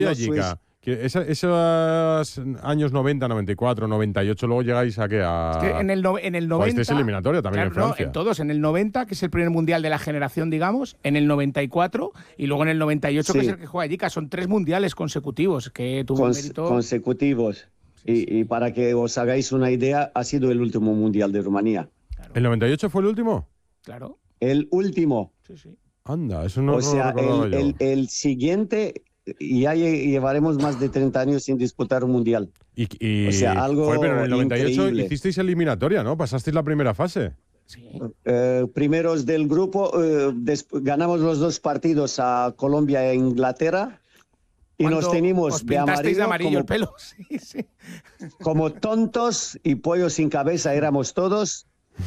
Jica, que esos años 90, 94, 98, luego llegáis a qué? Es que en el 90... Jugasteis eliminatoria también, claro, en Francia. No, en todos. En el 90, que es el primer mundial de la generación, digamos, en el 94 y luego en el 98, que es el que juega Jica. Son 3 mundiales consecutivos que tuvo un mérito... Consecutivos. Y para que os hagáis una idea, ha sido el último mundial de Rumanía. Claro. ¿El 98 fue el último? Claro. El último. Sí. Anda, eso no, o sea, no lo recordaba yo. El siguiente, ya llevaremos más de 30 años sin disputar un mundial. O sea, algo pero en el 98 increíble. hicisteis eliminatoria, ¿no? Pasasteis la primera fase. Sí. Primeros del grupo, ganamos los 2 partidos a Colombia e Inglaterra. Y nos tenimos os pintasteis de amarillo el pelo. Sí. Como tontos y pollos sin cabeza éramos todos.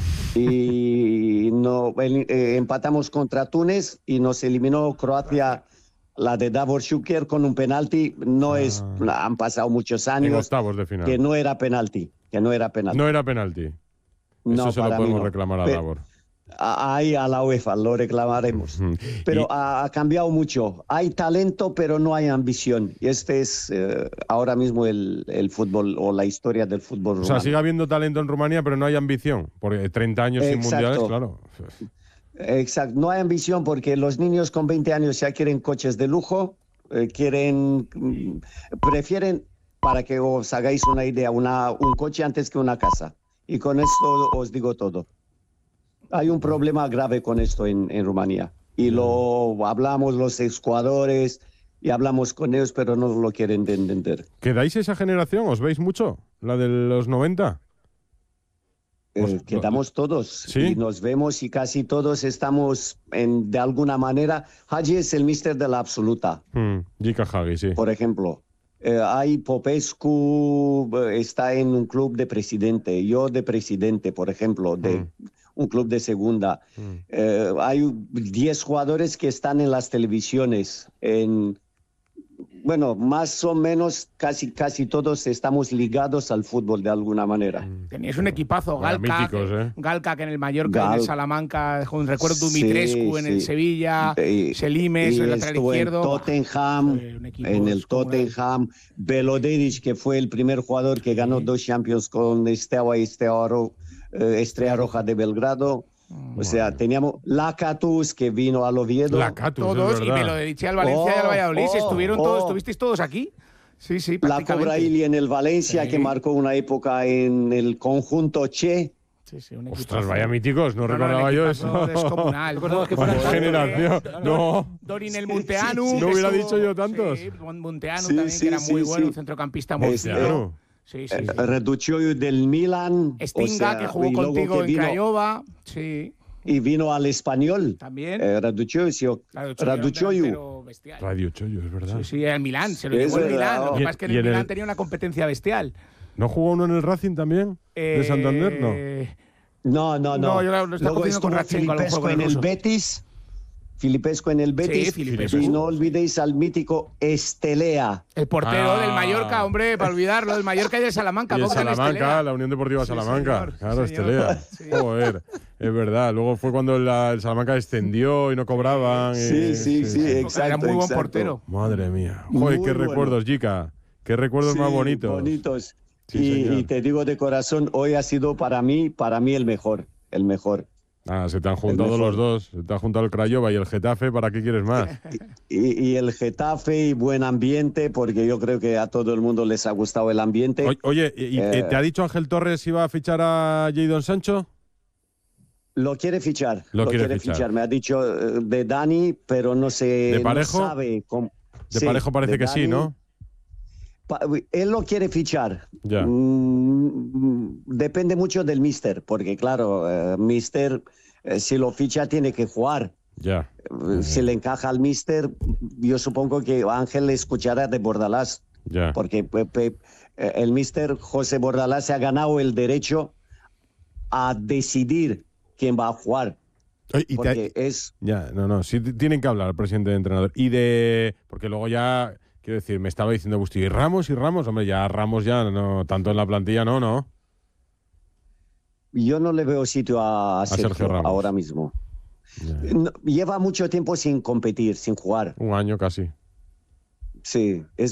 Y empatamos contra Túnez y nos eliminó Croacia, la de Davor Šuker, con un penalti. Han pasado muchos años. En octavos de final. Que no era penalti. No era penalti. Eso se lo podemos reclamar a Davor. Ahí a la UEFA lo reclamaremos. Pero ha cambiado mucho. Hay talento, pero no hay ambición. Y este es ahora mismo el fútbol o la historia del fútbol rumano. O sea, sigue habiendo talento en Rumanía, pero no hay ambición. Porque 30 años sin mundiales, claro. Exacto. No hay ambición porque los niños con 20 años ya quieren coches de lujo, prefieren, para que os hagáis una idea, un coche antes que una casa. Y con esto os digo todo. Hay un problema grave con esto en Rumanía. Y lo hablamos los exjugadores y hablamos con ellos, pero no lo quieren entender. ¿Quedáis esa generación? ¿Os veis mucho? ¿La de los 90? Quedamos todos. ¿Sí? Y nos vemos y casi todos estamos de alguna manera. Hagi es el míster de la absoluta. Jica Hagi, sí. Por ejemplo. Hay Popescu, está en un club de presidente. Yo de presidente, por ejemplo, de un club de segunda. Hay 10 jugadores que están en las televisiones. Bueno, más o menos casi todos estamos ligados al fútbol de alguna manera. Teníais un equipazo, Galca, míticos, Galca, que en el Mallorca, en el Salamanca, recuerdo Dumitrescu en el Sevilla, Selimes, el lateral izquierdo. En el Tottenham, Belodedic, que fue el primer jugador que ganó 2 Champions con Steaua y Estrella Roja de Belgrado. O sea, teníamos Lacatus, que vino al Oviedo. Todos, y Belodedic al Valencia y al Valladolid. ¿Estuvisteis todos aquí? Sí, prácticamente. La Cobraili en el Valencia, que marcó una época en el conjunto Che. Sí, ostras, vaya míticos, no recordaba yo eso. Descomunal. Generación. No. Dorin el Munteanu. No hubiera dicho yo tantos. Sí, Munteanu también, que era muy bueno, un centrocampista muy bueno. Sí. Raducioiu del Milan. Stinga, que jugó contigo en Craiova. Sí. Y vino al Español. También. Raducioiu. Raducioiu, es verdad. Sí, el Milán, se lo llevó el Milán. Lo que pasa es que en el Milán tenía una competencia bestial. ¿No jugó uno en el Racing también? ¿De Santander? No. No, yo lo estaba confundiendo con Radchenko, a lo mejor en el Betis. Filipescu en el Betis. Filipescu. Y no olvidéis al mítico Estelea. El portero del Mallorca, hombre, para olvidarlo, del Mallorca y del Salamanca. Y el Salamanca, la Unión Deportiva Salamanca. Señor, claro, Estelea. Joder, es verdad. Luego fue cuando el Salamanca descendió y no cobraban. Sí, exacto. Era muy buen portero. Madre mía. Joder, qué recuerdos, Jica. Qué recuerdos más bonitos. Y te digo de corazón, hoy ha sido para mí el mejor. Se te han juntado los dos. Se te ha juntado el Craiova y el Getafe. ¿Para qué quieres más? Y el Getafe y buen ambiente, porque yo creo que a todo el mundo les ha gustado el ambiente. Oye, ¿te ha dicho Ángel Torres si va a fichar a Jadon Sancho? Lo quiere fichar. Lo quiere fichar. Me ha dicho de Dani, pero no sé. ¿De Parejo? No sabe cómo. De Parejo parece que Dani, sí, ¿no? Él lo quiere fichar. Ya. Depende mucho del míster, porque claro, míster, si lo ficha tiene que jugar. Ya. Si le encaja al míster, yo supongo que Ángel le escuchará de Bordalás. Ya. Porque el míster José Bordalás se ha ganado el derecho a decidir quién va a jugar. Sí, tienen que hablar el presidente de entrenador. Porque luego ya... Quiero decir, me estaba diciendo Busti, ¿y Ramos? Hombre, ya Ramos ya no, tanto en la plantilla no. Yo no le veo sitio a Sergio Ramos ahora mismo. Lleva mucho tiempo sin competir, sin jugar. Un año casi. Sí, es